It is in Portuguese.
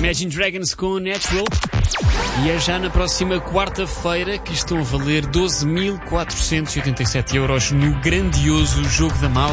Imagine Dragons com Natural. E é já na próxima quarta-feira que estão a valer 12.487 € no grandioso Jogo da Mala.